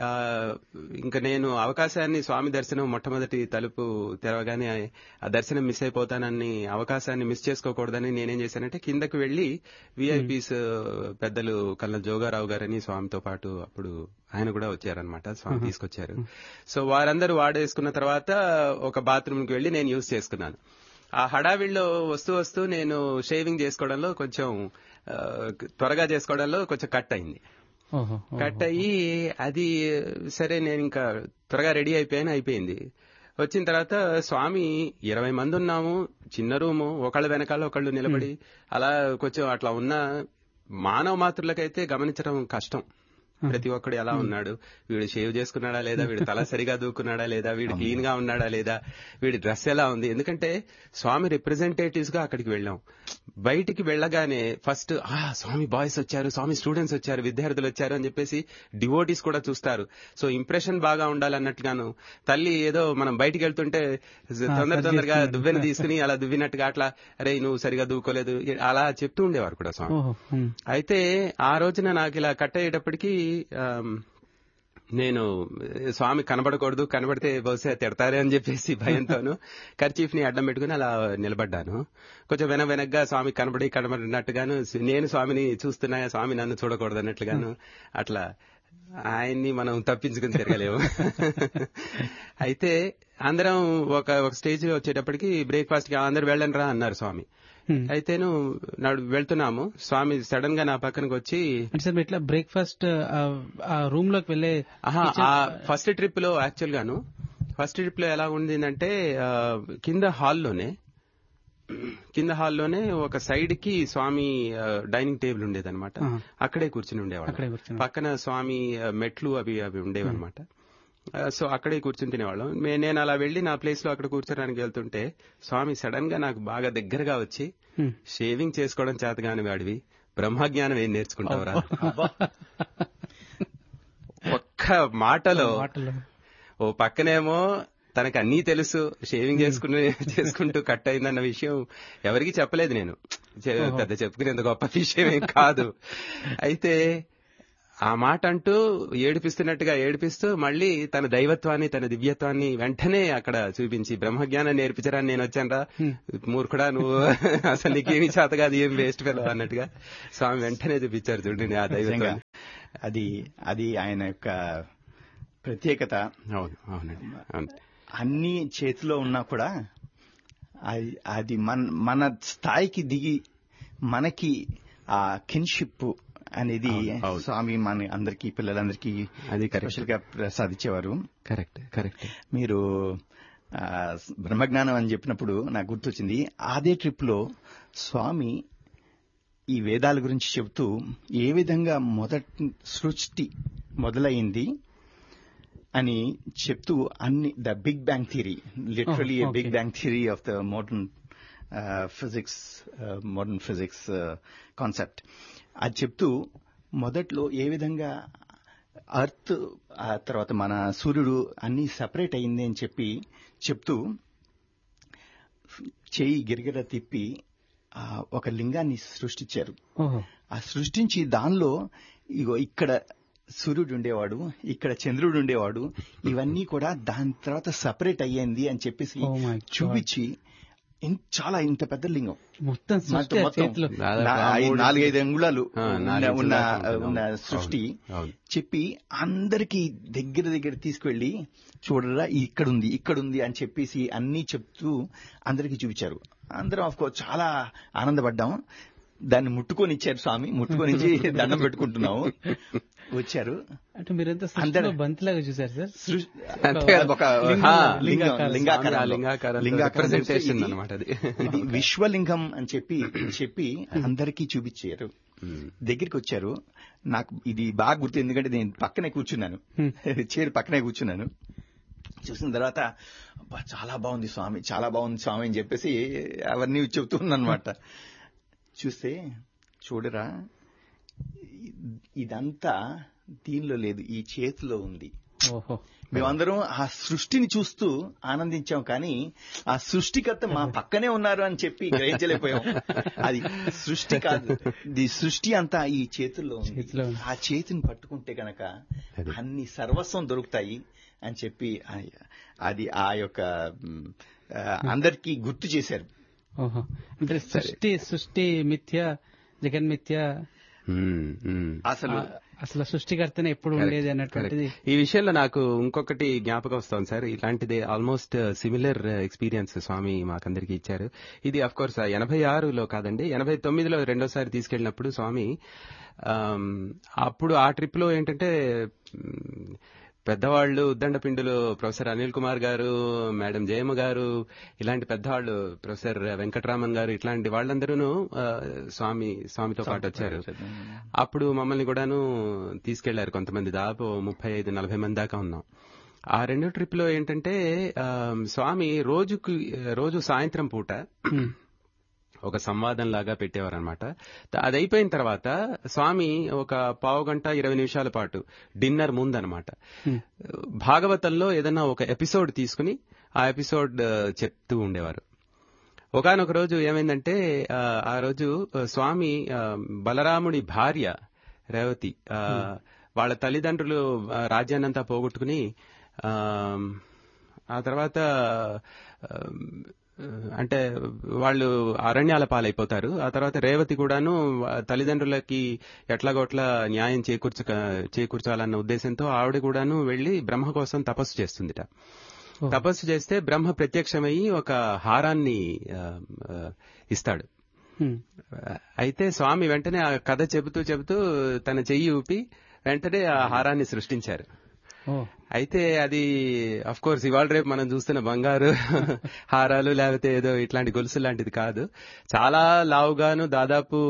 ఇంకా నేను అవకాశాన్ని, స్వామి దర్శనం మొట్టమొదటి తలుపు తెరవగానే ఆ దర్శనం మిస్ అయిపోతానని, అవకాశాన్ని మిస్ చేసుకోకూడదని నేనేం చేశానంటే కిందకు వెళ్లి విఐపీస్ పెద్దలు కల్న జోగారావు గారని స్వామితో పాటు అప్పుడు ఆయన కూడా వచ్చారనమాట, స్వామి తీసుకొచ్చారు. సో వారందరూ వాడేసుకున్న తర్వాత ఒక బాత్రూమ్ కి వెళ్లి నేను యూజ్ చేసుకున్నాను. ఆ హడావిడిలో వస్తూ నేను షేవింగ్ చేసుకోవడంలో కొంచెం త్వరగా చేసుకోవడంలో కొంచెం కట్ అయింది. కట్ అయ్యి అది సరే నేను ఇంకా త్వరగా రెడీ అయిపోయింది. వచ్చిన తర్వాత స్వామి 20 మంది ఉన్నాము, చిన్న రూము, ఒకళ్ళ వెనకాల ఒకళ్ళు నిలబడి అలా కొంచెం అట్లా ఉన్న మానవ మాతృలకైతే గమనించడం కష్టం. ప్రతి ఒక్కడు ఎలా ఉన్నాడు, వీడు షేవ్ చేసుకున్నాడా లేదా, వీడు తల సరిగా దూకున్నాడా లేదా, వీడు క్లీన్ గా ఉన్నాడా లేదా, వీడి డ్రెస్ ఎలా ఉంది. ఎందుకంటే స్వామి రిప్రజెంటేటివ్స్ గా అక్కడికి వెళ్ళాం. బయటికి వెళ్ళగానే ఫస్ట్ స్వామి బాయ్స్ వచ్చారు, స్వామి స్టూడెంట్స్ వచ్చారు, విద్యార్థులు వచ్చారు అని చెప్పేసి డివోటీస్ కూడా చూస్తారు. సో ఇంప్రెషన్ బాగా ఉండాలన్నట్టుగాను తల్లి ఏదో మనం బయటికి వెళ్తుంటే తొందరగా దువ్వెన తీసుకుని అలా దువ్వినట్టుగా అట్లా, అరే నువ్వు సరిగా దూకోలేదు అలా చెప్తూ ఉండేవారు కూడా స్వామి. అయితే ఆ రోజున నాకు ఇలా కట్ అయ్యేటప్పటికీ నేను స్వామి కనబడకూడదు, కనబడితే బహుశా తిడతారే అని చెప్పేసి భయంతోను కర్చీఫ్ ని అడ్డం పెట్టుకుని అలా నిలబడ్డాను. కొంచెం వెనక్గా స్వామి కనబడినట్టుగాను, నేను స్వామిని చూస్తున్నా, స్వామి నన్ను చూడకూడదు అన్నట్లుగాను అట్లా ఆయన్ని మనం తప్పించుకుని తిరగలేము. అయితే అందరం ఒక స్టేజ్ వచ్చేటప్పటికి బ్రేక్ఫాస్ట్ కి అందరు వెళ్ళండి రా అన్నారు స్వామి. అయితేను వెళ్తున్నాము, స్వామి సడన్ గా నా పక్కనకి వచ్చి ఇట్లా బ్రేక్ఫాస్ట్ రూమ్ లోకి వెళ్ళే ఫస్ట్ ట్రిప్ లో యాక్చువల్ గాను ఫస్ట్ ట్రిప్ లో ఎలా ఉండిందంటే కింద హాల్లోనే ఒక సైడ్ కి స్వామి డైనింగ్ టేబుల్ ఉండేదన్నమాట. అక్కడే కూర్చుని ఉండేవాడు. పక్కన స్వామి మెట్లు అవి ఉండేవన్నమాట. సో అక్కడే కూర్చుని తినేవాళ్ళం. నేను అలా వెళ్లి నా ప్లేస్ లో అక్కడ కూర్చోడానికి వెళ్తుంటే స్వామి సడన్ గా నాకు బాగా దగ్గరగా వచ్చి, షేవింగ్ చేసుకోవడం చేతగాని వాడివి, బ్రహ్మజ్ఞానం ఏం నేర్చుకుంటావురా, ఒక్క మాటలో. ఓ పక్కనేమో తనకు అన్నీ తెలుసు, షేవింగ్ చేసుకుంటూ కట్ అయిందన్న విషయం ఎవరికి చెప్పలేదు. నేను పెద్ద చెప్పుకునేంత గొప్ప విషయం ఏం కాదు. అయితే ఆ మాట అంటూ ఏడిపిస్తున్నట్టుగా ఏడిపిస్తూ మళ్ళీ తన దైవత్వాన్ని, తన దివ్యత్వాన్ని వెంటనే అక్కడ చూపించి, బ్రహ్మజ్ఞానం నేర్పించడానికి నేను వచ్చానరా మూర్ఖుడా, నువ్వు అసలు నీకేమి చేత కాదు, ఏం వేస్ట్ ఫెలో అన్నట్టుగా స్వామి వెంటనే చూపించారు. చూడండి ఆ దైవత్వాన్ని. అది ఆయన యొక్క ప్రత్యేకత. అవును. అన్ని చేతిలో ఉన్నా కూడా అది మన స్థాయికి దిగి మనకి ఆ కిన్షిప్ అనేది స్వామి మన అందరికీ, పిల్లలందరికీ అది స్పెషల్ గా ప్రసాదించేవారు. కరెక్ట్. మీరు బ్రహ్మజ్ఞానం అని చెప్పినప్పుడు నాకు గుర్తొచ్చింది, అదే ట్రిప్ లో స్వామి ఈ వేదాల గురించి చెబుతూ ఏ విధంగా మొదటి సృష్టి మొదలైంది అని చెప్తూ అన్ని the big bang theory, literally big bang theory of the modern physics concept అది చెప్తూ మొదట్లో ఏ విధంగా అర్త్ ఆ తర్వాత మన సూర్యుడు అన్ని సెపరేట్ అయింది అని చెప్తూ చేయి గిరిగిర తిప్పి ఒక లింగాన్ని సృష్టించారు. ఆ సృష్టించి దానిలో ఇగో ఇక్కడ సూర్యుడు ఉండేవాడు, ఇక్కడ చంద్రుడు ఉండేవాడు, ఇవన్నీ కూడా దాని తర్వాత సపరేట్ అయ్యింది అని చెప్పేసి చూపించి చాలా ఇంత పెద్ద లింగం మొత్తం 4-5 అంగుళాలు ఉన్న సృష్టి చెప్పి అందరికీ దగ్గర తీసుకువెళ్లి చూడరా ఇక్కడుంది అని చెప్పేసి అన్ని చెప్తూ అందరికీ చూపించారు. అందరం ఆఫ్ కోర్స్ చాలా ఆనందపడ్డాం. దాన్ని ముట్టుకొని ఇచ్చారు స్వామి, ముట్టుకొని దండం పెట్టుకుంటున్నాము. వచ్చారు అంటే మీరంతా అందరూ బంతిలాగా చూసారు సార్. ఇది విశ్వలింగం అని చెప్పి అందరికీ చూపించారు. దగ్గరికి వచ్చారు. నాకు ఇది బాగా గుర్తు, ఎందుకంటే నేను పక్కనే కూర్చున్నాను, చైర్ పక్కనే కూర్చున్నాను. చూసిన తర్వాత చాలా బాగుంది స్వామి, చాలా బాగుంది స్వామి అని చెప్పేసి అవన్నీ చెబుతున్నానమాట. చూస్తే చూడరా ఇదంతా దీనిలో లేదు, ఈ చేతిలో ఉంది. మేమందరం ఆ సృష్టిని చూస్తూ ఆనందించాం, కానీ ఆ సృష్టికర్త మా పక్కనే ఉన్నారు అని చెప్పి గ్రహించలేకపోయాం. అది సృష్టి కాదు, ఈ సృష్టి అంతా ఈ చేతుల్లో ఉంది. ఆ చేతిని పట్టుకుంటే గనక అన్ని సర్వస్వం దొరుకుతాయి అని చెప్పి అది ఆ యొక్క అందరికీ గుర్తు చేశారు. అంటే సృష్టి మిథ్య, జగన్మిథ్య, అసలు సృష్టికర్తనే ఎప్పుడు ఉండేది అన్నటువంటిది. ఈ విషయంలో నాకు ఇంకొకటి జ్ఞాపకం వస్తుంది సార్. ఇలాంటిదే ఆల్మోస్ట్ సిమిలర్ ఎక్స్పీరియన్స్ స్వామి మాకందరికి ఇచ్చారు. ఇది అఫ్ కోర్స్ 86లో కాదండి, 89లో రెండోసారి తీసుకెళ్ళినప్పుడు స్వామి అప్పుడు ఆ ట్రిప్ లో ఏంటంటే పెద్దవాళ్లు ఉద్దండపిండులు ప్రొఫెసర్ అనిల్ కుమార్ గారు, మేడం జయమ్మ గారు, ఇలాంటి పెద్దవాళ్లు, ప్రొఫెసర్ వెంకటరామన్ గారు, ఇట్లాంటి వాళ్ళందరూ స్వామితో పాటు వచ్చారు. అప్పుడు మమ్మల్ని కూడాను తీసుకెళ్లారు కొంతమంది, దాదాపు 35-40 మంది దాకా ఉన్నాం. ఆ రెండో ట్రిప్ లో ఏంటంటే స్వామి రోజు సాయంత్రం పూట ఒక సంవాదం లాగా పెట్టేవారనమాట. అది అయిపోయిన తర్వాత స్వామి ఒక 15-20 నిమిషాల పాటు డిన్నర్ ముందనమాట భాగవతంలో ఏదన్నా ఒక ఎపిసోడ్ తీసుకుని ఆ ఎపిసోడ్ చెప్తూ ఉండేవారు. ఒకానొక రోజు ఏమైందంటే ఆ రోజు స్వామి బలరాముడి భార్య రేవతి వాళ్ళ తల్లిదండ్రులు రాజ్యాన్నంతా పోగొట్టుకుని ఆ తర్వాత అంటే వాళ్ళు అరణ్యాల పాలైపోతారు. ఆ తర్వాత రేవతి కూడాను తల్లిదండ్రులకి ఎట్లాగోట్లా న్యాయం చేకూర్చాలన్న ఉద్దేశంతో ఆవిడ కూడాను వెళ్లి బ్రహ్మ కోసం తపస్సు చేస్తుందిట. తపస్సు చేస్తే బ్రహ్మ ప్రత్యక్షమయ్యి ఒక హారాన్ని ఇస్తాడు. అయితే స్వామి వెంటనే ఆ కథ చెబుతూ తన చెయ్యి ఊపి వెంటనే ఆ హారాన్ని సృష్టించారు. అయితే అది అఫ్ కోర్స్ ఇవాళ రేపు మనం చూస్తున్న బంగారు హారాలు లేకపోతే ఏదో ఇట్లాంటి గొలుసు లాంటిది కాదు. చాలా లావుగాను దాదాపు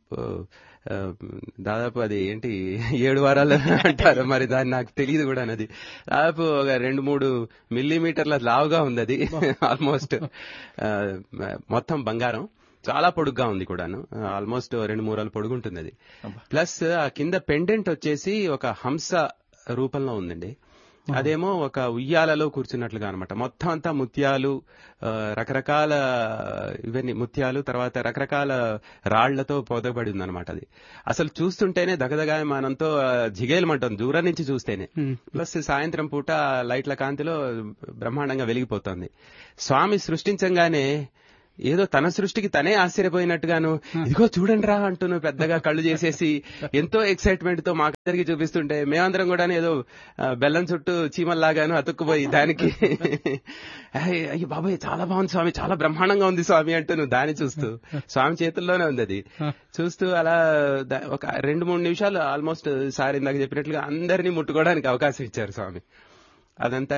అది ఏంటి 7 వారాలు అంటారు, మరి దాన్ని నాకు తెలియదు కూడా. అది దాదాపు ఒక 2-3 మిల్లీమీటర్ల లావుగా ఉంది అది. ఆల్మోస్ట్ మొత్తం బంగారం, చాలా పొడుగ్గా ఉంది కూడాను, ఆల్మోస్ట్ 2-3 అడుగులు పొడుగుంటుంది అది. ప్లస్ ఆ కింద పెండెంట్ వచ్చేసి ఒక హంస రూపంలో ఉందండి. అదేమో ఒక ఉయ్యాలలో కూర్చున్నట్లుగా అనమాట. మొత్తం అంతా ముత్యాలు, రకరకాల ఇవన్నీ ముత్యాలు, తర్వాత రకరకాల రాళ్లతో పొదబడి ఉందన్నమాట. అది అసలు చూస్తుంటేనే దగదగాయమానంతో జిగేలమంటుంది దూరం నుంచి చూస్తేనే. ప్లస్ సాయంత్రం పూట లైట్ల కాంతిలో బ్రహ్మాండంగా వెలిగిపోతుంది. స్వామి సృష్టించంగానే ఏదో తన సృష్టికి తనే ఆశ్చర్యపోయినట్టుగాను, ఇదిగో చూడండి రా అంటూ పెద్దగా కళ్ళు చేసేసి ఎంతో ఎక్సైట్మెంట్ తో మాకందరికి చూపిస్తుంటే మేమందరం కూడా ఏదో బెల్లం చుట్టూ చీమల్లాగాను అతుక్కుపోయి దానికి అయ్యి బాబాయ్ చాలా బాగుంది స్వామి, చాలా బ్రహ్మాండంగా ఉంది స్వామి అంటూ దాన్ని చూస్తూ, స్వామి చేతుల్లోనే ఉంది అది చూస్తూ అలా ఒక 2-3 నిమిషాలు ఆల్మోస్ట్ సార్ ఇందాక చెప్పినట్లుగా అందరినీ ముట్టుకోవడానికి అవకాశం ఇచ్చారు స్వామి. అదంతా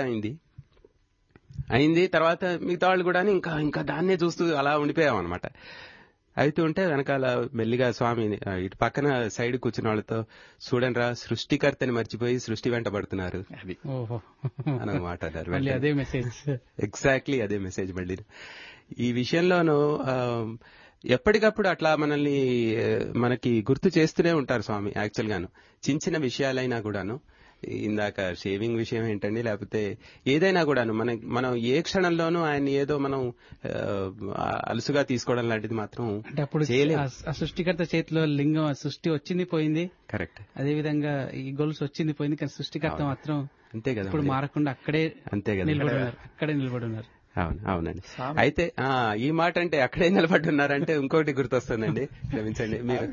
అయింది. తర్వాత మిగతా వాళ్ళు కూడా ఇంకా దాన్నే చూస్తూ అలా ఉండిపోయాం అనమాట. అయితే ఉంటే వెనకాల మెల్లిగా స్వామి ఇటు పక్కన సైడ్ కూర్చున్న వాళ్ళతో చూడండిరా సృష్టికర్తని మర్చిపోయి సృష్టి వెంట పడుతున్నారు అని మాట్లాడారు. ఎగ్జాక్ట్లీ అదే మెసేజ్. మళ్ళీ ఈ విషయంలోనూ ఎప్పటికప్పుడు అట్లా మనకి గుర్తు చేస్తూనే ఉంటారు స్వామి. యాక్చువల్ గాను చిన్న విషయాలైనా కూడాను, ఇందాక షేవింగ్ విషయం ఏంటండి, లేకపోతే ఏదైనా కూడాను మనం ఏ క్షణంలోనూ ఆయన ఏదో మనం అలుసుగా తీసుకోవడం లాంటిది మాత్రం చేయలేము. సృష్టికర్త చేతిలో లింగం సృష్టి వచ్చింది పోయింది, కరెక్ట్. అదే విధంగా ఈ గొలుసు వచ్చింది పోయింది, కానీ సృష్టికర్త మాత్రం అంతే కదా, ఇప్పుడు మారకుండా అక్కడే నిలబడి ఉన్నారు. అవునండి. అయితే ఈ మాట అంటే అక్కడే నిలబడున్నారంటే ఇంకోటి గుర్తొస్తుందండి, క్షమించండి మీరు.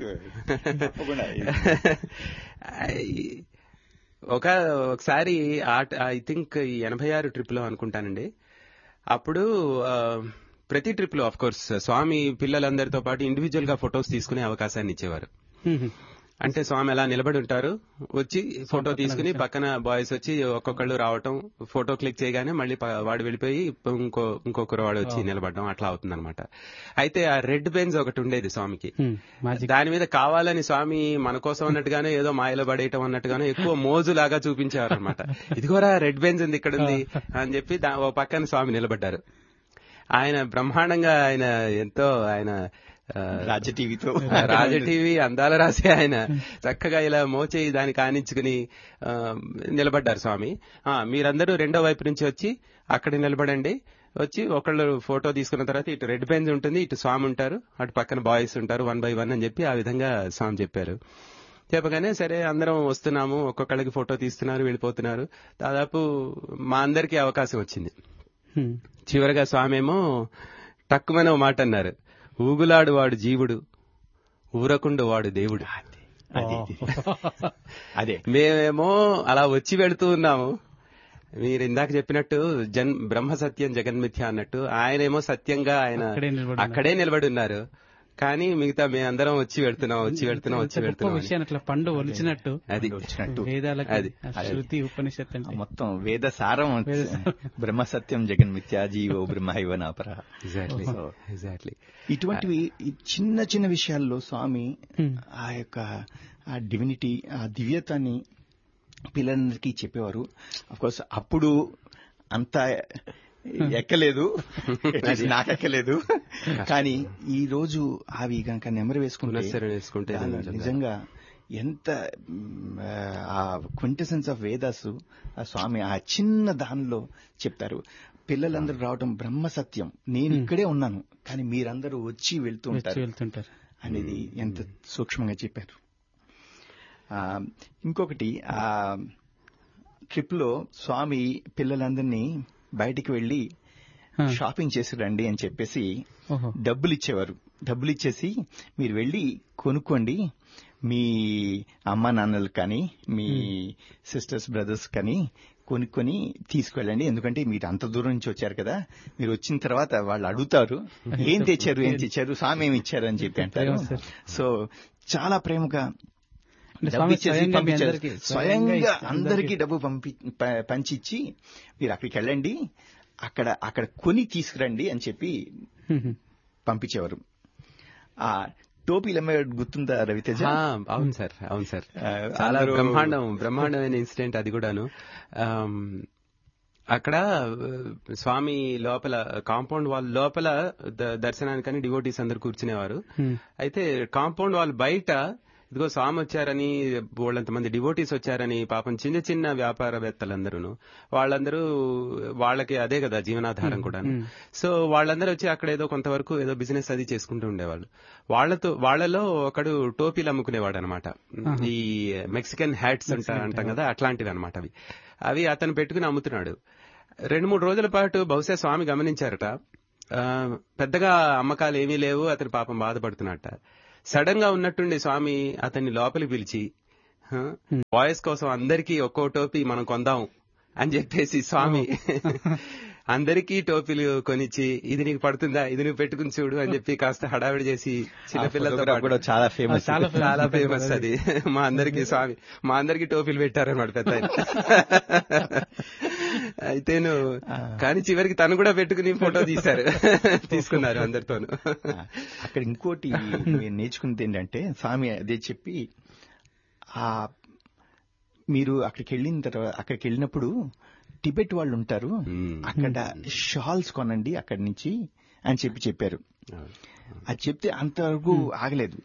ఒకసారి ఐ థింక్ 86 ట్రిప్ లో అనుకుంటానండి. అప్పుడు ప్రతి ట్రిప్ లో ఆఫ్ కోర్స్ స్వామి పిల్లలందరితో పాటు ఇండివిజువల్ గా ఫొటోస్ తీసుకునే అవకాశాన్ని ఇచ్చేవారు. అంటే స్వామి అలా నిలబడి ఉంటారు, వచ్చి ఫోటో తీసుకుని పక్కన బాయ్స్ వచ్చి ఒక్కొక్కళ్ళు రావటం, ఫోటో క్లిక్ చేయగానే మళ్ళీ వాడు వెళ్ళిపోయి ఇంకొకరు వాడు వచ్చి నిలబడడం, అట్లా అవుతుందన్నమాట. అయితే ఆ రెడ్ బెంజ్ ఒకటి ఉండేది స్వామికి, దాని మీద కావాలని స్వామి మన కోసం అన్నట్టుగానే ఏదో మాయలో పడేయటం అన్నట్టుగానే ఎక్కువ మోజులాగా చూపించేవారు అనమాట. ఇదిగోరా రెడ్ బెంజ్ ఉంది ఇక్కడ ఉంది అని చెప్పి ఓ పక్కన స్వామి నిలబడ్డారు. ఆయన బ్రహ్మాండంగా ఆయన రాజటీవీ అందాల రాసి ఆయన చక్కగా ఇలా మోచేయి దాన్ని కానించుకుని నిలబడ్డారు స్వామి. మీరందరూ రెండో వైపు నుంచి వచ్చి అక్కడ నిలబడండి, వచ్చి ఒకళ్ళు ఫోటో తీసుకున్న తర్వాత ఇటు రెడ్ బెంచ్ ఉంటుంది, ఇటు స్వామి ఉంటారు, అటు పక్కన బాయ్స్ ఉంటారు, 1 by 1 అని చెప్పి ఆ విధంగా స్వామి చెప్పారు. చెప్పగానే సరే అందరం వస్తున్నాము, ఒక్కొక్కళ్ళకి ఫోటో తీస్తున్నారు, వెళ్ళిపోతున్నారు. దాదాపు మా అందరికీ అవకాశం వచ్చింది. చివరిగా స్వామి ఏమో టక్కుమని ఓ మాట అన్నారు, ఊగులాడు వాడు జీవుడు, ఊరకుండు వాడు దేవుడు. అదే మేమేమో అలా వచ్చి వెళుతూ ఉన్నాము, మీరు ఇందాక చెప్పినట్టు బ్రహ్మ సత్యం జగన్మిథ్య అన్నట్టు ఆయనేమో సత్యంగా ఆయన అక్కడే నిలబడి ఉన్నారు. కానీ మిగతా మేమందరం వచ్చి వెళ్తున్నాం విషయాన్ని అట్లా పండు ఒలిచినట్టు శృతి ఉపనిషత్తు మొత్తం వేద సారం బ్రహ్మ సత్యం జగన్మిథ్యా జీవో బ్రహ్మ ఇవ నాపర. ఎగ్జాక్ట్లీ ఇటువంటివి చిన్న చిన్న విషయాల్లో స్వామి ఆ యొక్క ఆ డివినిటీ, ఆ దివ్యతాన్ని పిల్లలందరికీ చెప్పేవారు. అఫ్ కోర్స్ అప్పుడు అంతా ఎక్కలేదు, నాకెక్కలేదు. కానీ ఈ రోజు అవి కనుక నెమరు వేసుకుంటే నిజంగా ఎంత ఆ క్వింటెసెన్స్ ఆఫ్ వేదాస్ ఆ స్వామి ఆ చిన్న దానిలో చెప్తారు. పిల్లలందరూ రావడం బ్రహ్మ సత్యం, నేను ఇక్కడే ఉన్నాను కానీ మీరందరూ వచ్చి వెళ్తూ ఉంటారు అనేది ఎంత సూక్ష్మంగా చెప్పారు. ఇంకొకటి ఆ ట్రిప్ లో స్వామి పిల్లలందరినీ బయటికి వెళ్లి షాపింగ్ చేసి రండి అని చెప్పేసి డబ్బులు ఇచ్చేవారు. డబ్బులు ఇచ్చేసి మీరు వెళ్లి కొనుక్కోండి, మీ అమ్మ నాన్నలకు కానీ మీ సిస్టర్స్ బ్రదర్స్ కానీ కొనుక్కొని తీసుకెళ్ళండి, ఎందుకంటే మీరు అంత దూరం నుంచి వచ్చారు కదా, మీరు వచ్చిన తర్వాత వాళ్ళు అడుగుతారు ఏం తెచ్చారు స్వామి ఏమి ఇచ్చారు అని చెప్పి అంటారు. సో చాలా ప్రేమగా స్వయంగా అందరికీ డబ్బు పంచిచ్చి మీరు అక్కడికి వెళ్ళండి, అక్కడ కొని తీసుకురండి అని చెప్పి పంపించేవారు. ఆ టోపీలు అమ్మే గుర్తుందా రవితేజ? అవును సార్ చాలా బ్రహ్మాండమైన ఇన్సిడెంట్ అది కూడాను. అక్కడ స్వామి లోపల కాంపౌండ్ వాల్ లోపల దర్శనానికని డివోటీస్ అందరు కూర్చునేవారు. అయితే కాంపౌండ్ వాల్ బయట ఇదిగో స్వామి వచ్చారని వాళ్ళంతమంది డివోటీస్ వచ్చారని పాపం చిన్న చిన్న వ్యాపారవేత్తలందరూ వాళ్ళందరూ వాళ్ళకి అదే కదా జీవనాధారం కూడా. సో వాళ్ళందరూ వచ్చి అక్కడ ఏదో కొంతవరకు ఏదో బిజినెస్ అది చేసుకుంటూ ఉండేవాళ్ళు. వాళ్ళలో ఒకడు టోపీలు అమ్ముకునేవాడు అనమాట, ఈ మెక్సికన్ హ్యాట్స్ అంటాం కదా అట్లాంటివి అనమాట. అవి అతను పెట్టుకుని అమ్ముతున్నాడు. 2-3 రోజుల పాటు బహుశా స్వామి గమనించారట, పెద్దగా అమ్మకాలు ఏమీ లేవు, అతను పాపం బాధపడుతున్నట్ట. సడన్ గా ఉన్నట్టుండి స్వామి అతన్ని లోపలికి పిలిచి బాయ్స్ కోసం అందరికీ ఒక్కో టోపీ మనం కొందాం అని చెప్పేసి స్వామి అందరికీ టోపీలు కొనిచ్చి ఇది నీకు పడుతుందా, ఇది నువ్వు పెట్టుకుని చూడు అని చెప్పి కాస్త హడావిడి చేసి చిన్నపిల్లలతో కూడా చాలా ఫేమస్ అది. మా అందరికీ టోపీలు పెట్టారన్నమాట పెద్ద. అయితేను కానీ చివరికి తను కూడా పెట్టుకుని ఫోటో తీసుకున్నారు అందరితోనూ. అక్కడ ఇంకోటి నేను నేర్చుకున్నది ఏంటంటే స్వామి అదే చెప్పి మీరు అక్కడికి వెళ్ళినప్పుడు టిబెట్ వాళ్ళు ఉంటారు, అక్కడ షాల్స్ కొనండి అక్కడి నుంచి అని చెప్పారు. అది చెప్తే అంతవరకు ఆగలేదు.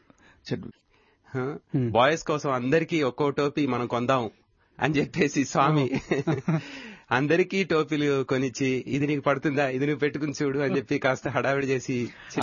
బాయ్స్ కోసం అందరికీ ఒక్కో టోపీ మనం కొందాం అని చెప్పేసి స్వామి అందరికీ టోపీలు కొనిచ్చి ఇది నీకు పడుతుందా, ఇది నువ్వు పెట్టుకుని చూడు అని చెప్పి కాస్త హడావిడి చేసి